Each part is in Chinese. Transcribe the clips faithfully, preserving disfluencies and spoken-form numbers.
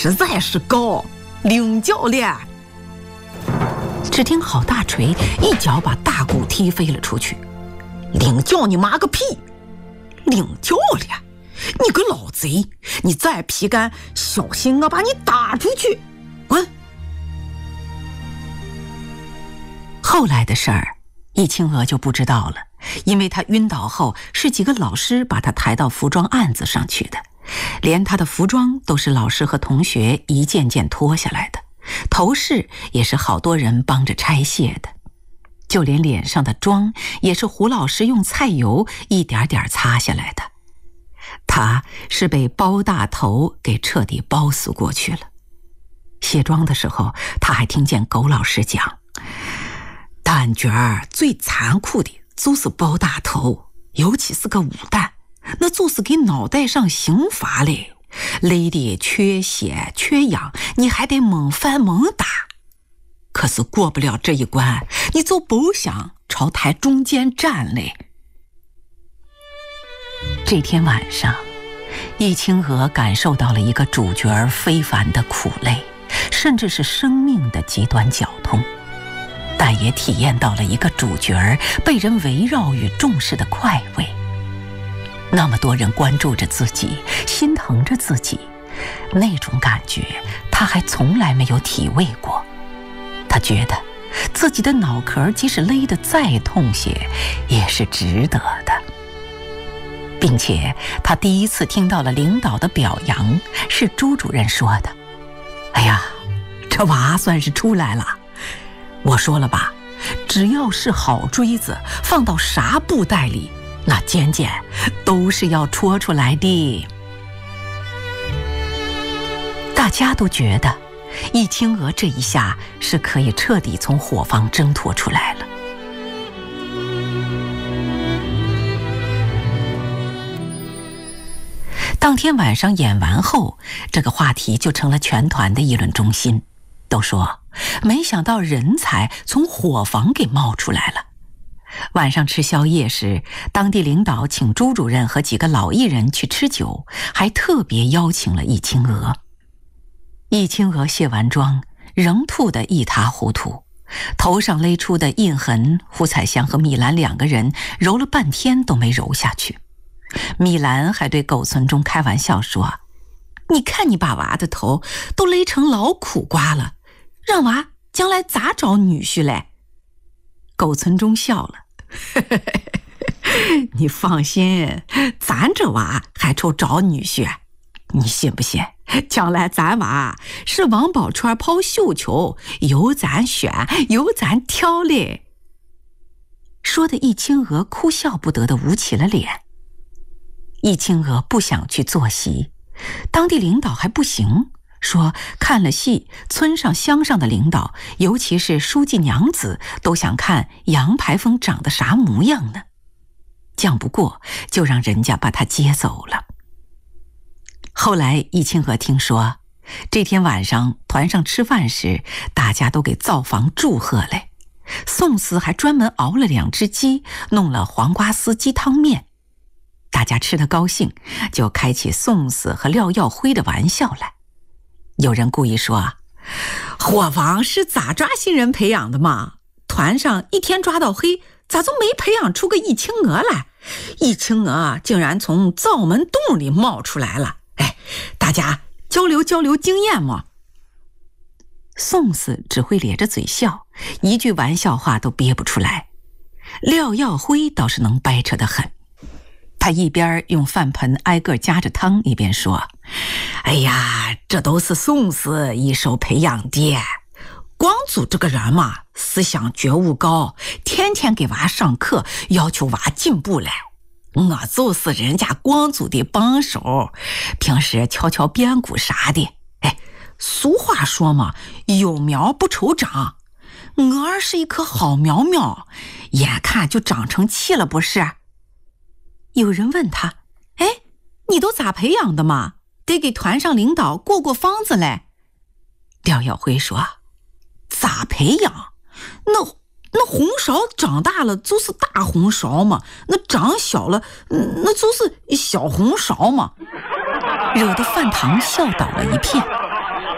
实在是高，领教练。 只听郝大锤一脚把大鼓踢飞了出去。 领教你妈个屁！领教练，你个老贼，你再皮干，小心我把你打出去！滚！ 后来的事儿，易清娥就不知道了，因为她晕倒后是几个老师把她抬到服装案子上去的，连她的服装都是老师和同学一件件脱下来的，头饰也是好多人帮着拆卸的，就连脸上的妆也是胡老师用菜油一点点擦下来的。她是被包大头给彻底包死过去了。卸妆的时候，她还听见苟老师讲，旦角儿最残酷的就是包大头，尤其是个武旦，那就是给脑袋上刑罚嘞，累得缺血缺氧，你还得猛翻猛打。可是过不了这一关，你就不想朝台中间站嘞。这天晚上，易清娥感受到了一个主角非凡的苦累，甚至是生命的极端绞痛，但也体验到了一个主角被人围绕与重视的快慰。那么多人关注着自己，心疼着自己，那种感觉他还从来没有体味过。他觉得自己的脑壳即使勒得再痛些，也是值得的。并且他第一次听到了领导的表扬，是朱主任说的：哎呀，这娃算是出来了。我说了吧，只要是好锥子，放到啥布袋里，那尖尖都是要戳出来的。大家都觉得易清娥这一下是可以彻底从伙房挣脱出来了。当天晚上演完后，这个话题就成了全团的议论中心，都说没想到人才从伙房给冒出来了。晚上吃宵夜时，当地领导请朱主任和几个老艺人去吃酒，还特别邀请了易清娥。易清娥卸完妆，仍吐得一塌糊涂，头上勒出的印痕，胡彩香和米兰两个人揉了半天都没揉下去。米兰还对苟存中开玩笑说：你看你把娃的头都勒成老苦瓜了，让娃将来咋找女婿嘞？苟存中笑了你放心，咱这娃还愁找女婿？你信不信将来咱娃是王宝钏抛绣球，有咱选有咱挑嘞。说的易清娥哭笑不得的捂起了脸。易清娥不想去坐席，当地领导还不行，说看了戏，村上乡上的领导，尤其是书记娘子，都想看杨排风长得啥模样呢。犟不过，就让人家把他接走了。后来易清娥听说，这天晚上团上吃饭时，大家都给灶房祝贺嘞。宋司还专门熬了两只鸡，弄了黄瓜丝鸡汤面。大家吃得高兴，就开起宋司和廖耀辉的玩笑来。有人故意说，伙房是咋抓新人培养的嘛？团上一天抓到黑，咋就没培养出个易清娥来？易清娥竟然从灶门洞里冒出来了！哎，大家交流交流经验嘛。宋司只会咧着嘴笑，一句玩笑话都憋不出来。廖耀辉倒是能掰扯得很，他一边用饭盆挨个夹着汤，一边说：哎呀，这都是宋司一手培养的。光祖这个人嘛，思想觉悟高，天天给娃上课，要求娃进步嘞。我就是人家光祖的帮手，平时敲敲边鼓啥的。哎，俗话说嘛，有苗不愁长，我儿是一棵好苗苗，眼看就长成器了不是？有人问他：哎，你都咋培养的嘛？得给团上领导过过方子嘞。廖耀辉说：咋培养？那那红苕长大了就是大红苕嘛，那长小了那就是小红苕嘛。惹得饭堂笑倒了一片。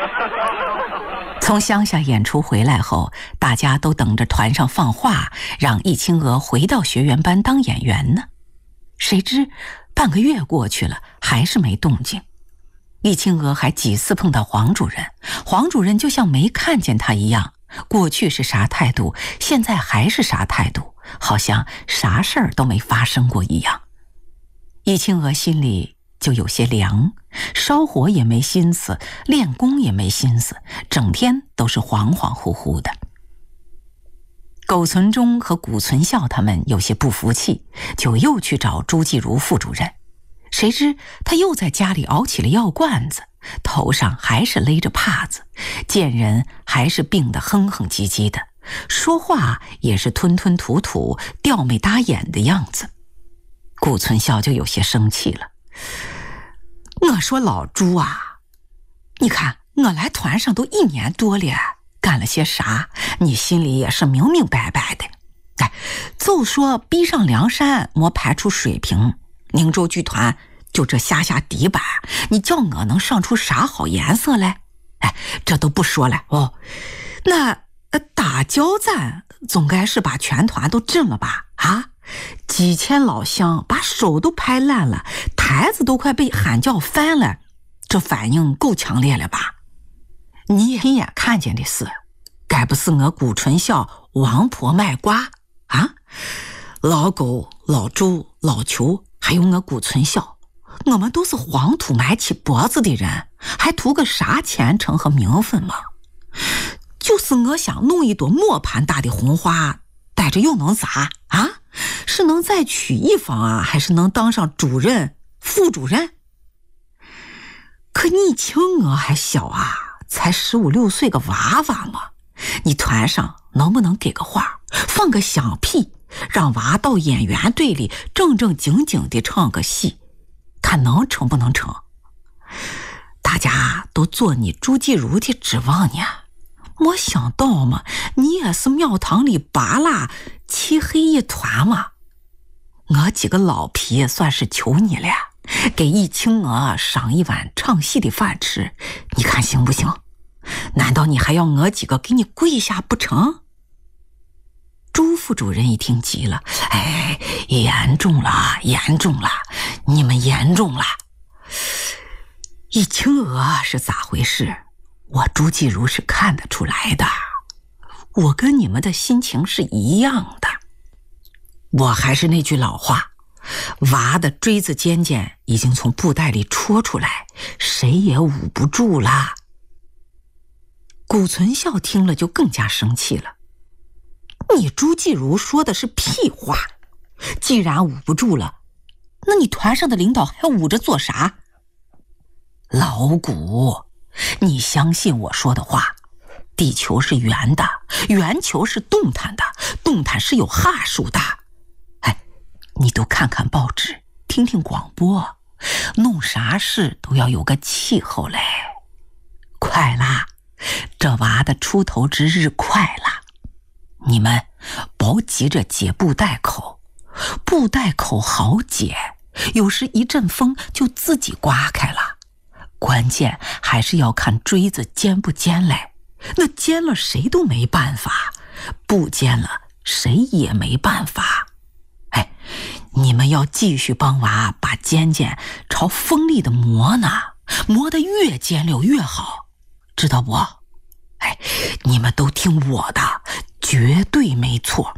从乡下演出回来后，大家都等着团上放话，让易清娥回到学员班当演员呢。谁知半个月过去了，还是没动静。易清娥还几次碰到黄主任，黄主任就像没看见他一样，过去是啥态度，现在还是啥态度，好像啥事儿都没发生过一样。易清娥心里就有些凉，烧火也没心思，练功也没心思，整天都是恍恍惚惚的。苟存忠和谷存孝他们有些不服气，就又去找朱继儒副主任。谁知他又在家里熬起了药罐子，头上还是勒着帕子，见人还是病得哼哼唧唧的，说话也是吞吞吐吐，吊眉搭眼的样子。谷存孝就有些生气了。我说老朱啊，你看我来团上都一年多了，干了些啥，你心里也是明明白白的。哎，就说逼上梁山没排出水平，宁州剧团就这下下底板，你叫我能上出啥好颜色来？哎，这都不说了哦。那打交战总该是把全团都震了吧？啊，几千老乡把手都拍烂了，台子都快被喊叫翻了，这反应够强烈了吧？你亲眼看见的事，该不是我谷存孝王婆卖瓜啊？老狗、老周、老裘还有我谷存孝，我们都是黄土埋起脖子的人，还图个啥前程和名分吗？就是我想弄一朵磨盘大的红花，带着又能咋啊？是能再娶一房啊，还是能当上主任、副主任？可你请我还小啊，才十五六岁个娃娃嘛，你团上能不能给个话，放个响屁，让娃到演员队里正正经经地唱个戏，看能成不能成？大家都做你朱继儒的指望呢，没想到嘛，你也是庙堂里拔蜡漆黑一团嘛。我几个老皮算是求你了，给易清娥赏一碗唱戏的饭吃，你看行不行？难道你还要我几个给你跪下不成？朱副主任一听急了，哎，严重了，严重了，你们严重了。易清娥是咋回事？我朱继儒是看得出来的，我跟你们的心情是一样的。我还是那句老话，娃的锥子尖尖已经从布袋里戳出来，谁也捂不住啦。谷存孝听了就更加生气了，你朱继儒说的是屁话，既然捂不住了，那你团上的领导还捂着做啥？老谷，你相信我说的话，地球是圆的，圆球是动弹的，动弹是有哈数的。哎，你都看看报纸，听听广播，弄啥事都要有个气候嘞。快啦，这娃的出头之日快啦，你们别急着解布袋口，布袋口好解，有时一阵风就自己刮开了，关键还是要看锥子尖不尖嘞，那尖了谁都没办法，不尖了谁也没办法。哎，你们要继续帮娃把尖尖朝锋利的磨呢，磨得越尖溜越好，知道不？哎，你们都听我的，绝对没错。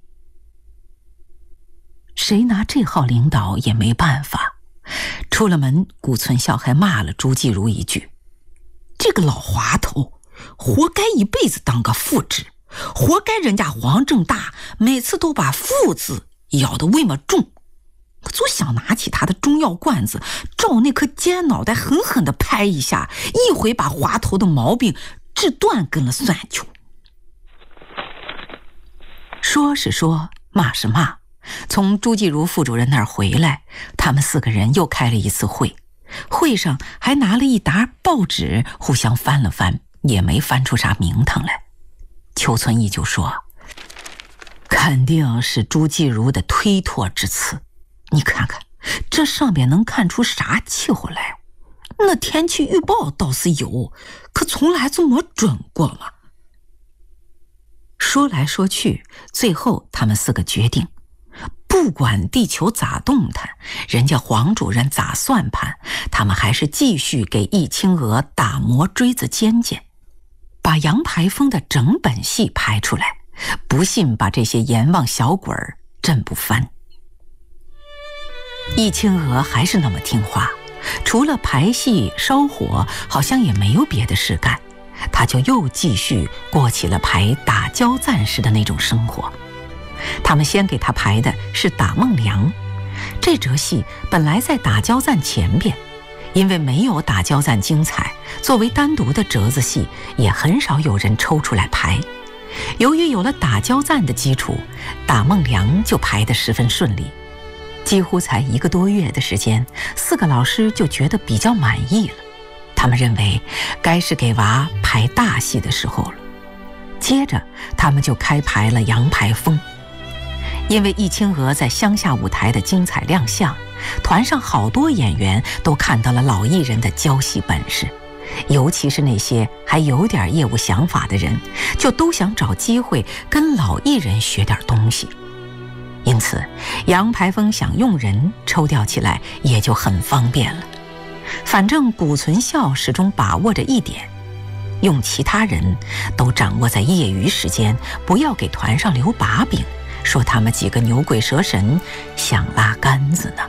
谁拿这号领导也没办法。出了门，谷存孝还骂了朱继儒一句：这个老滑头，活该一辈子当个副职，活该人家黄正大每次都把副字咬得为么重。我就想拿起他的中药罐子，照那颗尖脑袋狠狠地拍一下，一回把滑头的毛病治断根了算球。说是说，骂是骂。从朱继儒副主任那儿回来，他们四个人又开了一次会，会上还拿了一沓报纸互相翻了翻，也没翻出啥名堂来。邱存义就说，肯定是朱继儒的推脱之词，你看看这上边能看出啥气候来？ 那天气预报倒是有，可从来就没准过嘛。 说来说去，最后他们四个决定，不管地球咋动弹，人家黄主任咋算盘，他们还是继续给易清娥打磨锥子尖尖，把杨排风的整本戏排出来，不信把这些阎王小鬼儿震不翻。易清娥还是那么听话，除了排戏烧火，好像也没有别的事干，他就又继续过起了排打交赞时的那种生活。他们先给他排的是打孟良，这折戏本来在打交赞前边，因为没有打交赞精彩，作为单独的折子戏也很少有人抽出来排。由于有了打交赞的基础，打孟良就排得十分顺利，几乎才一个多月的时间，四个老师就觉得比较满意了。他们认为该是给娃排大戏的时候了。接着他们就开排了杨排风。因为易清娥在乡下舞台的精彩亮相，团上好多演员都看到了老艺人的教戏本事，尤其是那些还有点业务想法的人，就都想找机会跟老艺人学点东西。因此杨排风想用人抽调起来也就很方便了。反正谷存孝始终把握着一点，用其他人都掌握在业余时间，不要给团上留把柄，说他们几个牛鬼蛇神想拉杆子呢。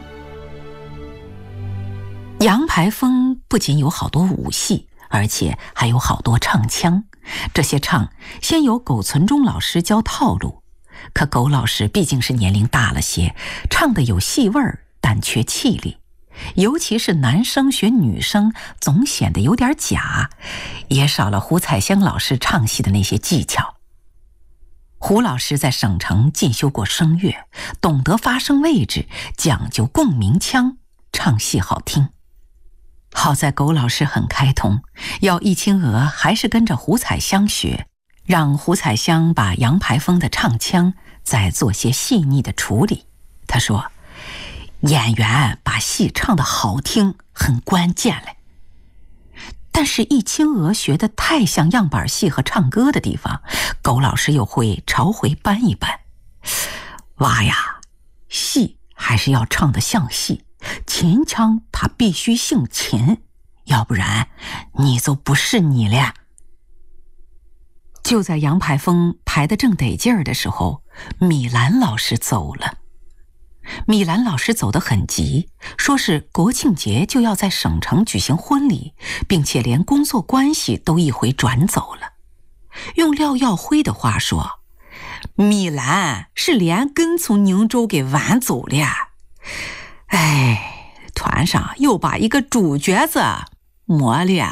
杨排风不仅有好多武戏，而且还有好多唱腔。这些唱先由苟存忠老师教套路，可苟老师毕竟是年龄大了些，唱的有戏味儿，但缺气力，尤其是男生学女生总显得有点假，也少了胡彩香老师唱戏的那些技巧。胡老师在省城进修过声乐，懂得发声位置，讲究共鸣腔，唱戏好听。好在苟老师很开通，要易清娥还是跟着胡彩香学，让胡彩香把杨排风的唱腔再做些细腻的处理。他说，演员把戏唱得好听很关键嘞。但是易清娥学得太像样板戏和唱歌的地方，苟老师又会朝回搬一搬。娃呀，戏还是要唱得像戏，秦腔它必须姓秦，要不然你就不是你了。就在杨排风排得正得劲儿的时候，米兰老师走了。米兰老师走得很急，说是国庆节就要在省城举行婚礼，并且连工作关系都一回转走了。用廖耀辉的话说，米兰是连根从宁州给挽走了。哎，团上又把一个主角子没了。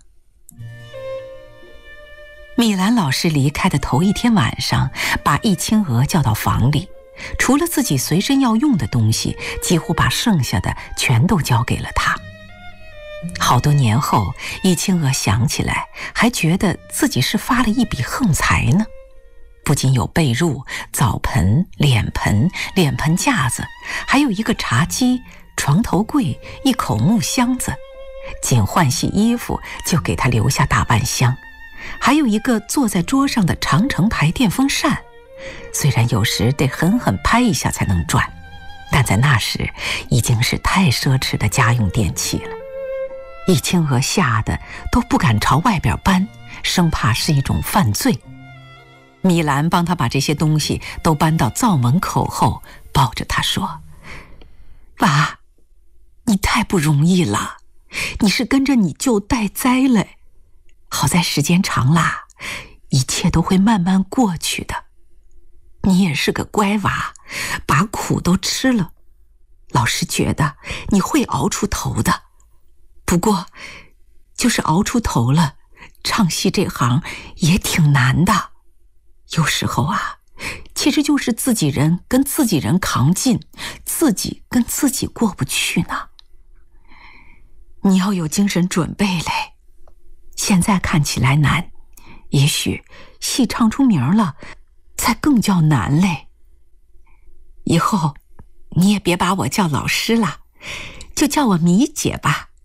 米兰老师离开的头一天晚上，把易清娥叫到房里，除了自己随身要用的东西，几乎把剩下的全都交给了他。好多年后，易清娥想起来，还觉得自己是发了一笔横财呢。不仅有被褥、澡盆、脸盆、脸盆架子，还有一个茶几、床头柜、一口木箱子，仅换洗衣服就给他留下大半箱，还有一个坐在桌上的长城牌电风扇，虽然有时得狠狠拍一下才能转，但在那时已经是太奢侈的家用电器了。易清娥吓得都不敢朝外边搬，生怕是一种犯罪。米兰帮他把这些东西都搬到灶门口后，抱着他说，娃，你太不容易了，你是跟着你舅带灾了，好在时间长了，一切都会慢慢过去的。你也是个乖娃，把苦都吃了，老师觉得你会熬出头的。不过就是熬出头了，唱戏这行也挺难的，有时候啊，其实就是自己人跟自己人扛劲，自己跟自己过不去呢。你要有精神准备嘞，现在看起来难，也许戏唱出名了才更叫难嘞。以后你也别把我叫老师了，就叫我米姐吧，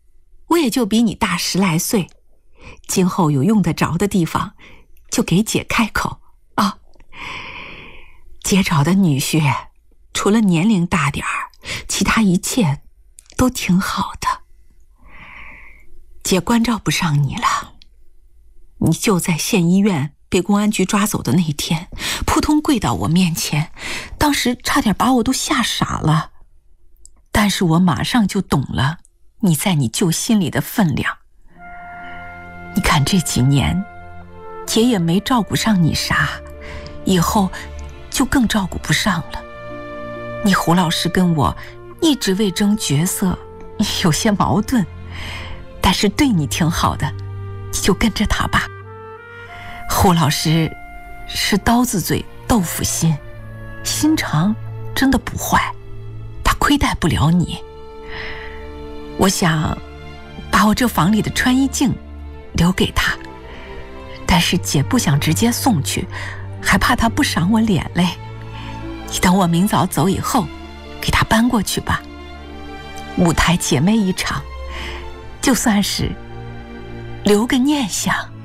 我也就比你大十来岁，今后有用得着的地方，就给姐开口啊。姐找的女婿，除了年龄大点儿，其他一切都挺好的。姐关照不上你了，你就在县医院被公安局抓走的那天，扑通跪到我面前，当时差点把我都吓傻了。但是我马上就懂了你在你舅心里的分量。你看这几年，姐也没照顾上你啥，以后就更照顾不上了。你胡老师跟我一直为争角色，有些矛盾，但是对你挺好的，你就跟着他吧。胡老师是刀子嘴豆腐心，心肠真的不坏，他亏待不了你。我想把我这房里的穿衣镜留给他，但是姐不想直接送去，还怕他不赏我脸嘞。你等我明早走以后，给他搬过去吧。舞台姐妹一场，就算是留个念想。